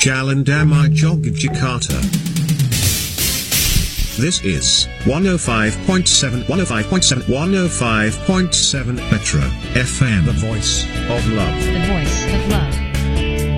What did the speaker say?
Jalan Damai Yogyakarta. This is 105.7 105.7 Metro FM, the voice of love. The voice of love.